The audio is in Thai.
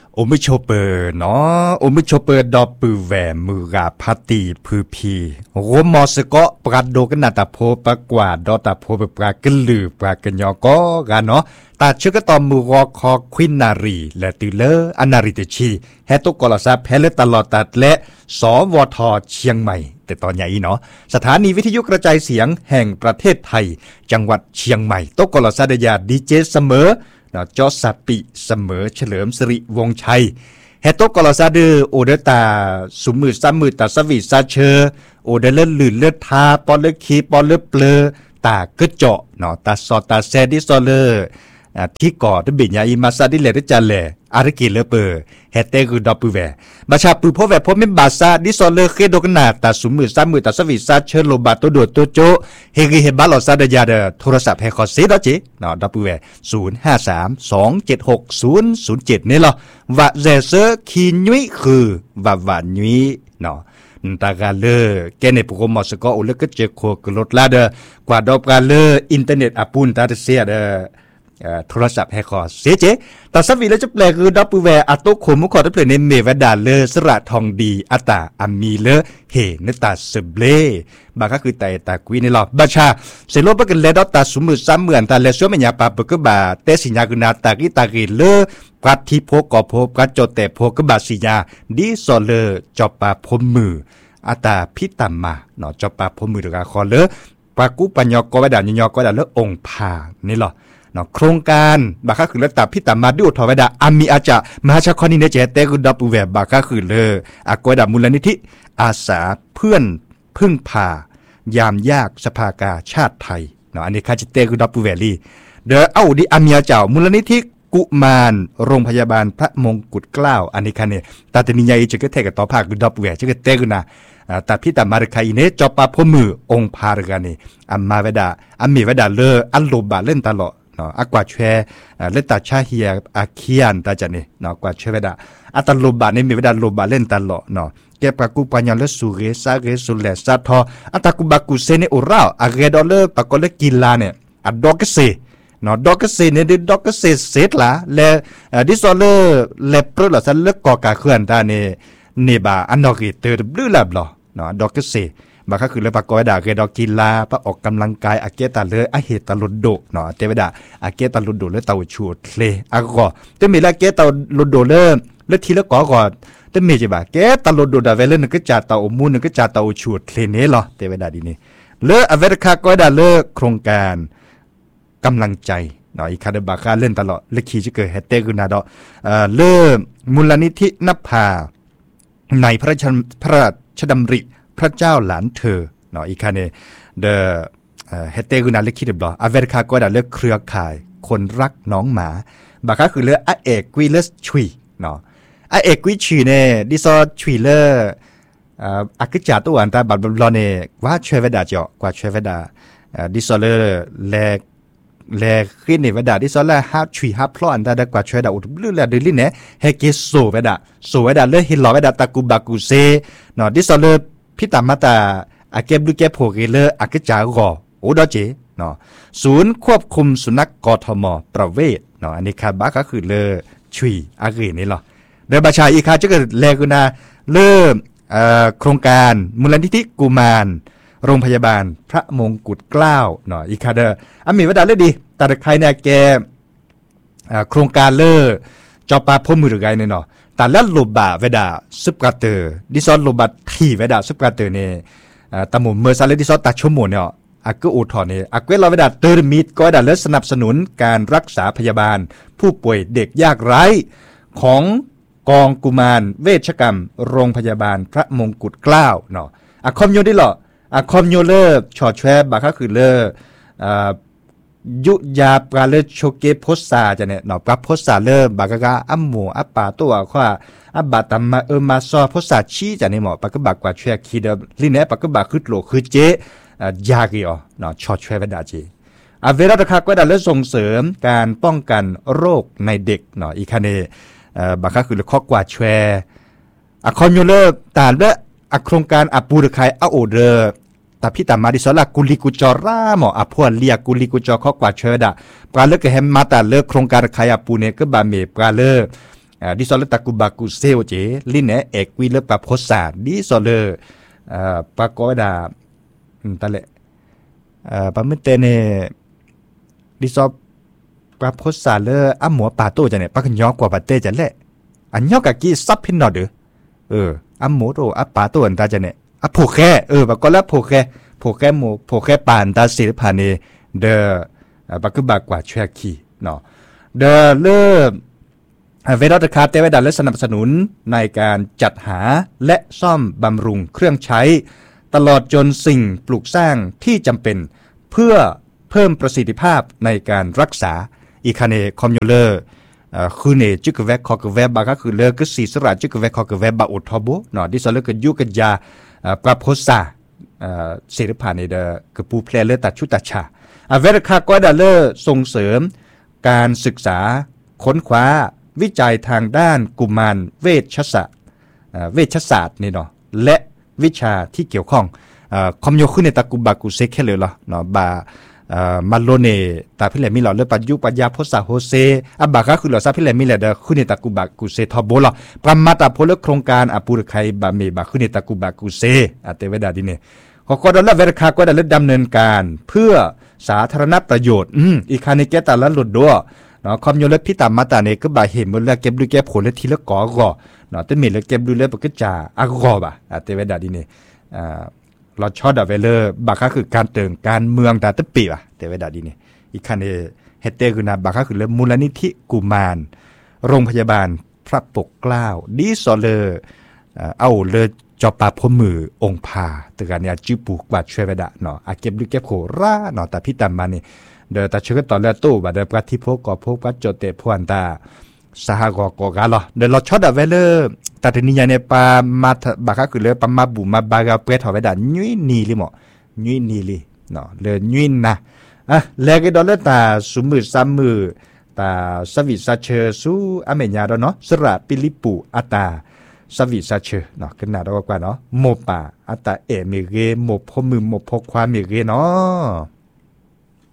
โอมิโชเปอร์เนาะโอมิโชเปอร์ดอปือแหวมือกาพัตตีพือพีโรมอสก็ปราดโดกันนาตาโพปะกว่าดอตาโพเปปรากลือปรากญอก็กันเนาะตาชื่อก็ตอมมือรอคอควินนารีและตือเลออนาริตชีแฮตุกอลซาแพเลตลอดตัดและสวทเชียงใหม่แต่ตอนใหญ่เนาะสถานีวิทยุกระจายเสียงแห่งประเทศไทยจังหวัดเชียงใหม่ตกอลซาเดียดีเจเสมอนะจอสปิเสมอเฉลิมสิริวงชัยเฮโตกอลซาเดอโอเดตาสุมือซ้ำมือตาสวีซาเชอโอเดเลลื่นเลือดทาปอลเลคีปอลเลเปลตากึเจาะเนาะตาซอตาแซดิซอเลที่ก่อตบิญญาอิมาซาดิเลริจัลเลอาริกิเลเปอร์เฮเตกุดอปูเวบาชาปูพอแวพอเมบาซาดิซอเลเคโดกนาตาสุมือซ้ำมือตาสวีซาเชอโลบาโตโดโตโจเฮกิเฮบาลอซาเดยาเดโทรศัพท์เฮคอเซดอเจเนาะดอปูเว0532760007นี่ล่ะว่าเจเซอคีนุยคือว่านุยเนาะตากาเลแกในปุกมอสก็อุลกเจโคกลดลาเดกว่าดอกาเลอินเทอร์เน็ตอาปุนตาเซียเดโทรศัพท์ให้ขอเสียเจแต่สวีแล้วจะแปลคือดับเบิลแวร์อัตโตโคมุขอได้เปลี่ยนในเมวดาเลสระทองดีอัตตาอามีเลเฮนตาสเบลบางก็คือไตตากุยในหลอบบาชาเสโลบกันเลดอตาสมือซ้ำเหมือนตาเลชัวเมียปาปกบาเตสิญญากุนาตากิตากิเลกัดที่โพกอโพกัดโจแต่โพกบาสิญาดิโซเลจอบปาพมมืออัตตาพิตามาเนาะจอบปาพมมือตะกาคอเลปากุปัญญกวดานญกวดาเลองค์พานี่หรอเนาะโครงการบาค่าคือระดับพิตามาดูทวดาอามีอาจจะมหาชาคอนิเนเจเตกุดับเวบบาค่าคือเลอากวดามูลนิธิอาสาเพื่อนพึ่งพายามยากสภากาชาติไทยเนาะอันนี้ค่าจิเตกุดับเวลีเดอเอาดิอามีอาเจ้ามูลนิธิกุมารโรงพยาบาลพระมงกุฎเกล้าอันนี้ค่ะเนี่ยตาตนิยายจะก็เทกต่อภาคกุดับเวจะก็เตกุนะแต่พิตามาร์คายเนจอปาพมือองค์พาร์กันนี่อามาเวดาอามีเวดาเลอัลโลบาเล่นตลอดเนาะอกว่าแชเลตาชาเฮียอาเคียนตาจันนี่เนาะกว่าแชเวดาอัตโลบานี่มีเวดาโลบาเล่นตลอดเนาะแกปากุปัญญาเลสุเรซาเรสุเลซาทออัตกุบากุเซเนอุราอาเรดอเลปากเลกิลาเนี่ยอัดดอกเซเนาะดอกเซเนี่ยดอกเซเสร็จละและดิซอเลเลเปรละซันเลกอกาเคลื่อนตาเนี่ยนี่บาอันนอกิเตอร์บลูลับลอเนาะดอกเซบาก็คือเรื่องปากกอยดาเกดอกีฬาปะออกกำลังกายอาเกตาเลยอาเหตาลุดโดเนาะเทวดาอาเกตาลุดโดเลยเตาชูดเลอากอเตมีละเกตาลุดโดเลยทีละก่อเตมีจิบาเกตาลุดโดดาเวเลนก็จ่าเตาอมูนก็จ่าเตาชูดเลเนเหรอเทวดาดีนี่เลออเวรคากอยดาเลโครงการกำลังใจเนาะอีคาเดบาคาเล่นตลอดเลขีจะเกิดเฮเตกุนาดอเลมูลนิธินภาในพระราชดำริพระเจ้าหลานเธอเนาะอีกคันเนี่ยเดอเฮเตกุนาเล็กคิดบลออเวริกาก็ได้เลือกเครือข่ายคนรักน้องหมาบางครั้งคือเลือกอาเอกวิเลสชุยเนาะอาเอกวิชุยเนี่ยดิซอชุยเลออากิจาตัวอันตาบัดบลอเนี่ยว่าช่วยเวดาเจาะกว่าช่วยเวดาดิซอเลอแลขึ้นในเวดาดิซอเลอฮับชุยฮับพลออันตาได้กว่าช่วยเวดาอุดลือแลดิลิเนี่ยเฮเกโซเวดาเลอฮิลอเวดาตะกุบากุเซเนาะดิซอเลอพิตามาตาอาเก็บดูแกโผล่เลออากิจารอโอดอเจเนาะศูนย์ควบคุมสุนัขกทมประเวศเนาะอันนี้คาบาก็คือเลอชุยอาเกนี่หรอเดบาชาอีคาจะเกิดแลกุนาเริ่มโครงการมูลนิธิกุมารโรงพยาบาลพระมงกุฎเกล้าเนาะอีคาเดอมีวดาเลดีแต่ใครเนี่ยแกโครงการเลอจอปาพมือหรือไงเนี่ยเนาะแต่แล้วลบบาเวดาซุปกาเตอร์ดิซอนลบบัตที่เวดาซุปกาเตอร์เนี่ยตามหมู่เมอร์ซาเลดิซอนตัดชั่วโมงเนี่ยอากูอูทอเนี่ยอากูเราเวดาเตอร์มิดก็ได้เลือสนับสนุนการรักษาพยาบาลผู้ป่วยเด็กยากไร้ของกองกุมารเวชกรรมโรงพยาบาลพระมงกุฎเกล้าเนาะอาคอมโยได้หรออาคอมโยเลอร์ชอแชบบาก็คือเลอยุยาปราเลโชเกโพสาจะเนี่ยเนาะปราโพสาเลบากะกาอัมโมอัปปาตัวข้าอับบาตัมมามาซอโพสาชีจะเนี่ยหมอปากะบากว่าแชคีเดลิเนะปากะบาคือโลคือเจยากิอ๋อเนาะชอแชเวดาเจเวลาตะคาก็ได้ส่งเสริมการป้องกันโรคในเด็กเนาะอีคาเนบากะคือข้อกว่าแชคอนโยเลตาและโครงการอปูรคายโอเดอแต่พี่ตามาดิสละกุลิกุจอร่าหมออพวนเลียกุลิกุจอข้อกว่าเชิดปลาเลิกแฮมมาตาเลิกโครงการขายปูเนี่ยก็บาเมปลาเลิกดิซอลตะกุบากุเซโอเจลินเนเอกวิเลปะโพสาดิซอลปะกอดาตะเลปะมเตเนดิซอปะโพสาเลอะหมัวปาโตจะเนี่ยปะกันยอกว่าปะเตจะแลอันยอกกะกี้ซับพินนอดอัมโมโตอัปปาตัวอันตาจะเนี่ยอัปโผแค่ปะก็แล้วโผแค่โมโผแค่ปานตาศิลปานีเดปะคือบากกว่าเชียคีเนาะเดเลิกเวลาคาเตเวดาและสนับสนุนในการจัดหาและซ่อมบำรุงเครื่องใช้ตลอดจนสิ่งปลูกสร้างที่จำเป็นเพื่อเพิ่มประสิทธิภาพในการรักษาอีคาเนคอมยูเลอร์คือเนจิกเวคคอกเวบบาก็คือเลก็สีสระจิกเวคคอกเวบบาอุทอบุเนาะดิสเลก็ยุกยาปราโพสาเสริผ่านในเดกปูเพลเลตัดชุตัดชาเวรคาก็ได้ส่งเสริมการศึกษาค้นคว้าวิจัยทางด้านกุมารเวชศาสตร์นี่เนาะและวิชาที่เกี่ยวข้องคอมโยขึ้นในตะกุบากุเซเคเลยเหรอเนาะบามาโลเนตาพิเลมิหล่อเลือปัจจุปัญญาโพสาโฮเซอบากาคือหล่อซาพิเลมิเลเดขึ้นในตะกุบากุเซทอโบลประมาตาโพลโครงการอปุรไคบาเมบาขึ้นในตะกุบากุเซอเตเวดาดิเนขอก็ได้เวรคาก็ได้ดำเนินการเพื่อสาธารณประโยชน์อีคานิเกตาละหลุดด้วยเนาะคอมโยเลพิตามาตาเนก็บาเห็นมันละเก็บดูแก้ผลละทีละก่อเนาะแต่เมละเก็บดูเลยปกจ่าอากอบะอเตเวดาดิเนเราชอบดาเวเลอร์บาค่าคือการเติงการเมืองตาตะปีว่ะเตเวดาดีนี่อีกคันเฮเตคือนาบาค่าคือเรื่องมูลนิธิกุมารโรงพยาบาลพระปกเกล้าดีซอเลอร์เอาเลยจอปาพมือองค์พาตึกอันนี้จื้อปูกว่าช่วยเวดาเนาะอาเก็บดูเก็บโคราเนาะแต่พี่ตามมานี่เดี๋ยวตาเชื่อตอนแรกตู้บาเดี๋ยวปฏิโพกพกโจเตพวนตาสหกกาลเดี๋ยวเราชอบดาเวเลอร์แต่ทีนี้เนี่ยปามาบาค่าคือเลยปามาบุมาบากาเปรทเอาไว้ด่ายุ้ยนีลิหมอยุ้ยนีลิเนาะเลยยุ้ยนะแล้วก็ดอลเลตาสุมือซ้ำมือตาสวิซาเชอสู้อเมญาดเนาะสระปิลิปูอัตาสวิซาเชอเนาะขึ้นหน้าเรากว่าเนาะโมป่าอัตาเอเมเรโมพมือโมพความเมเรเนาะ